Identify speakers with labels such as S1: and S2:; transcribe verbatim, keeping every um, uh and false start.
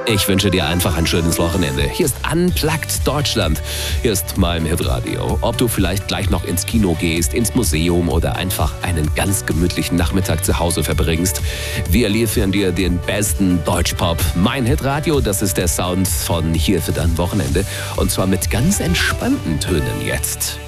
S1: Ich wünsche dir einfach ein schönes Wochenende. Hier ist Unplugged Deutschland. Hier ist mein Hitradio. Ob du vielleicht gleich noch ins Kino gehst, ins Museum oder einfach einen ganz gemütlichen Nachmittag zu Hause verbringst. Wir liefern dir den besten Deutschpop. Mein Hitradio, das ist der Sound von Hier für dein Wochenende. Und zwar mit ganz entspannten Tönen jetzt.